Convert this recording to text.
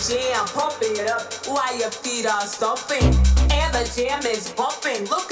Jam, pump it up while your feet are stomping. And the jam is bumping. Look